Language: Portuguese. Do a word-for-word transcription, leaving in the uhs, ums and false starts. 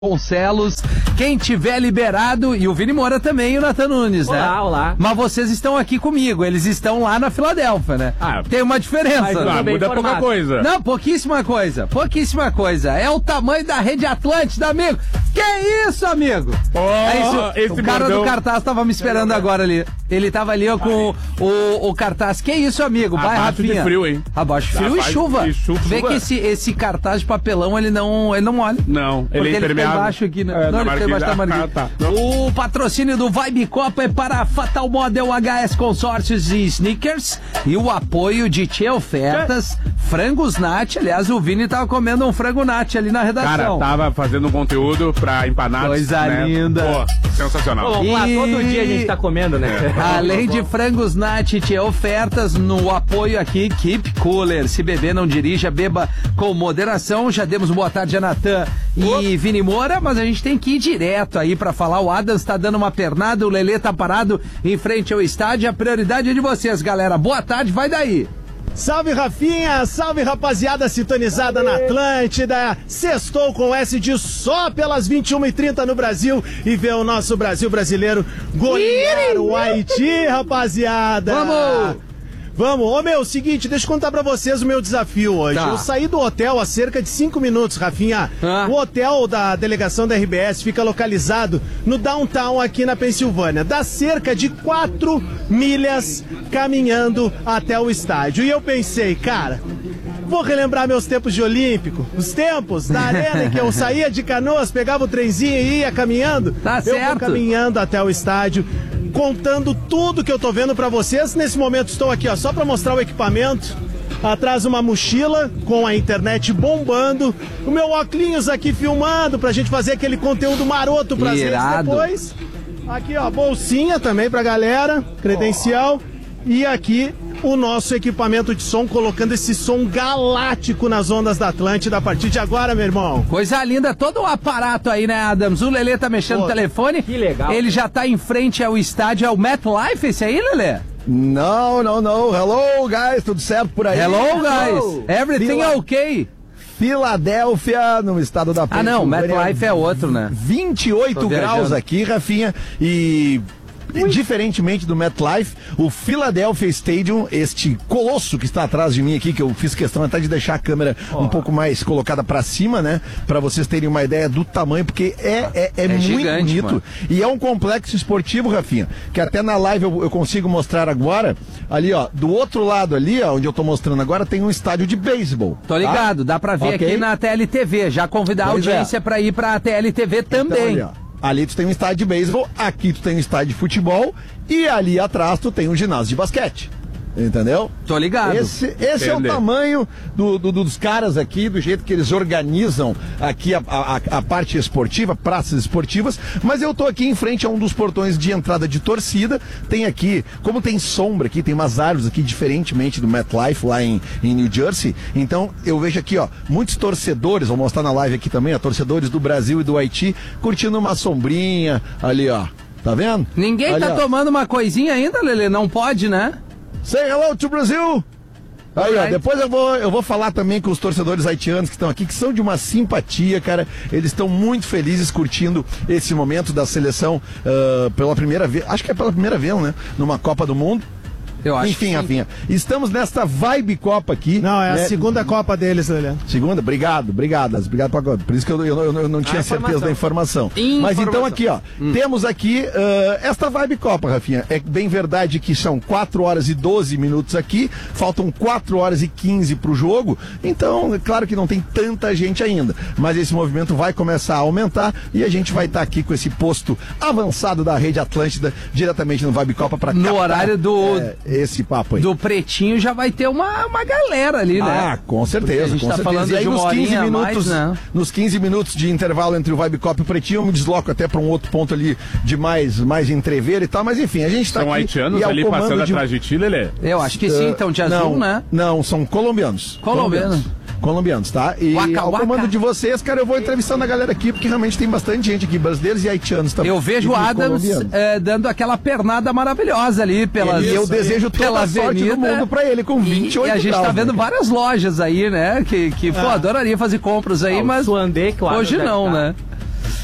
Concelos, quem tiver liberado, e o Vini Moura também e o Nathan Nunes, olá, né? Olá, olá. Mas vocês estão aqui comigo, eles estão lá na Filadélfia, né? Ah, tem uma diferença. mas, né? ah, muda pouca coisa. Não, pouquíssima coisa, pouquíssima coisa. É o tamanho da Rede Atlântida, amigo. Que isso, amigo? Oh, é isso. Esse o cara bordão... do cartaz tava me esperando agora ali. Ele tava ali ó, com o, o cartaz. Que isso, amigo? Vai, Abaixo Rafinha. de frio, hein? Abaixo de frio Abaixo e chuva. de chuva. Vê que esse, esse cartaz de papelão, ele não, ele não molha. Não, ele é impermeável. Ele tá embaixo aqui, né? É, não, ele tá embaixo da marquinha. Ah, tá. O patrocínio do Vibe Copa é para Fatal Model, H S Consórcios e Sneakers. E o apoio de Tia Ofertas, Frangos Nat. Aliás, o Vini tava comendo um frango Nat ali na redação. Cara, tava fazendo um conteúdo pra empanados. Coisa né? linda. Pô, sensacional. Pô, E... lá, todo dia a gente tá comendo, né? É. Além de frangos Nat, Tia Ofertas no apoio aqui, Keep Cooler. Se beber, não dirija, beba com moderação. Já demos boa tarde a Natan e Vini Moura, mas a gente tem que ir direto aí pra falar. O Adams tá dando uma pernada, o Lelê tá parado em frente ao estádio. A prioridade é de vocês, galera. Boa tarde, vai daí. Salve Rafinha, salve rapaziada sintonizada na Atlântida. Sextou com S de só pelas vinte e uma e trinta no Brasil e vê o nosso Brasil brasileiro golear o Haiti, rapaziada. Vamos! Vamos, ô meu, seguinte, deixa eu contar pra vocês o meu desafio hoje. Tá. Eu saí do hotel há cerca de cinco minutos, Rafinha. Ah. O hotel da delegação da R B S fica localizado no downtown aqui na Pensilvânia. Dá cerca de quatro milhas caminhando até o estádio. E eu pensei, cara, vou relembrar meus tempos de Olímpico, os tempos da arena em que eu saía de Canoas, pegava o trenzinho e ia caminhando. Tá eu certo. vou caminhando até o estádio, contando tudo que eu tô vendo pra vocês. Nesse momento estou aqui, ó, só pra mostrar o equipamento. Atrás uma mochila com a internet bombando. O meu óculos aqui filmando pra gente fazer aquele conteúdo maroto pras redes depois. Aqui, ó, bolsinha também pra galera, credencial. E aqui o nosso equipamento de som, colocando esse som galáctico nas ondas da Atlântida a partir de agora, meu irmão. Coisa linda, todo o aparato aí, né, Adams? O Lelê tá mexendo Pô, no telefone. que legal. Ele já tá em frente ao estádio, é o MetLife esse aí, Lelê? Não, não, não. Hello, guys, tudo certo por aí? Hello, guys. Everything Fila- okay? Filadélfia, no estado da Ah, não, Pensilvânia. MetLife é outro, né? vinte e oito Tô graus viajando. aqui, Rafinha, e... diferentemente do MetLife, o Philadelphia Stadium, este colosso que está atrás de mim aqui, que eu fiz questão até de deixar a câmera um pouco mais colocada para cima, né? Para vocês terem uma ideia do tamanho, porque é, é, é, É muito gigante, bonito. mano. E é um complexo esportivo, Rafinha, que até na live eu, eu consigo mostrar agora. Ali, ó, do outro lado ali, ó, onde eu tô mostrando agora, tem um estádio de beisebol. Tô ligado, dá pra ver Ok. aqui na T L T V. Já convidar a Pois é. audiência pra ir pra T L T V também. Então, ali, ó. Ali tu tem um estádio de beisebol, aqui tu tem um estádio de futebol e ali atrás tu tem um ginásio de basquete. Entendeu? Tô ligado. Esse, esse é o Entender. tamanho do, do- dos caras aqui, do jeito que eles organizam aqui a, a- a parte esportiva, praças esportivas. Mas eu tô aqui em frente a um dos portões de entrada de torcida. Tem aqui, como tem sombra aqui, tem umas árvores aqui, diferentemente do MetLife lá em, em New Jersey. Então eu vejo aqui, ó, muitos torcedores, vou mostrar na live aqui também, ó, torcedores do Brasil e do Haiti, curtindo uma sombrinha ali, ó. Tá vendo? Ninguém Ali, tá ó. tomando uma coisinha ainda, Lelê? Não pode, né? Say hello to Brazil! Aí, ó, Alright. depois eu vou, eu vou falar também com os torcedores haitianos que estão aqui, que são de uma simpatia, cara. Eles estão muito felizes curtindo esse momento da seleção ah, pela primeira vez. Acho que é pela primeira vez, né? Numa Copa do Mundo. Eu acho. Enfim, que sim. Rafinha, estamos nesta vibe Copa aqui. Não, é a né? segunda Copa deles, Lelê. Segunda, obrigado, obrigado. Obrigado por, por isso que eu, eu, eu, eu não tinha Ah, certeza da informação. Informação. Mas então aqui, ó, temos aqui ah, esta vibe Copa, Rafinha. É bem verdade que são quatro horas e doze minutos aqui, faltam quatro horas e quinze pro jogo, então é claro que não tem tanta gente ainda, mas esse movimento vai começar a aumentar e a gente vai estar aqui com esse posto avançado da Rede Atlântida, diretamente no Vibe Copa para No horário do- é, esse papo aí. Do Pretinho já vai ter uma, uma galera ali, né? Ah, com certeza. Porque a gente com tá certeza. falando E aí, de uma nos quinze horinha a minutos, mais, né? nos quinze minutos de intervalo entre o Vibe Copa e o Pretinho, eu me desloco até para um outro ponto ali de mais, mais entrever e tal, mas enfim, a gente tá São aqui. haitianos e ao ali comando passando de- atrás de ti, Lelê? Eu acho que sim, então de azul, não, né? Não, são colombianos. Colombiano. Colombianos, tá? E Waka, ao waka. comando de vocês, cara, eu vou entrevistando a galera aqui, porque realmente tem bastante gente aqui, brasileiros e haitianos também. Eu vejo E o Adams colombianos. eh, dando aquela pernada maravilhosa ali pelas, E eu desejo toda pela a sorte avenida. do mundo pra ele, com vinte e oito E, e a gente graus, tá vendo né, várias lojas aí, né? Que, que pô, adoraria fazer compras aí, Ah, o mas Suandê, que o Adams hoje deve não, tá. né?